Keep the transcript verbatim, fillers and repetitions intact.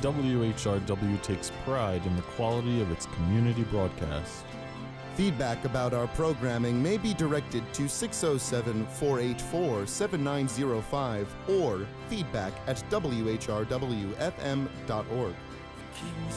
W H R W takes pride in the quality of its community broadcast. Feedback about our programming may be directed to six oh seven, four eight four, seven nine oh five or feedback at w h r w f m dot org.